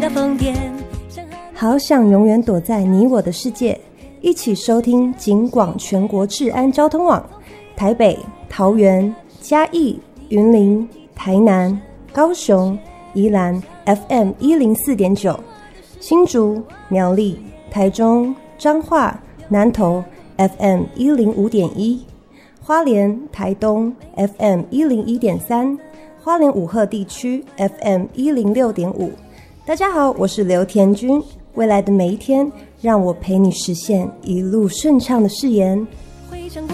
疯癫。 好想永远躲在你我的世界，一起收听警广全国治安交通网，台北、桃园、嘉义、云林、台南、高雄、宜兰 FM 104.9，新竹、苗栗、台中、彰化、南投 FM 105.1，花莲、台东 FM 101.3，花莲武赫地区 FM 106.5。大家好，我是刘田君。未来的每一天，让我陪你实现一路顺畅的誓言。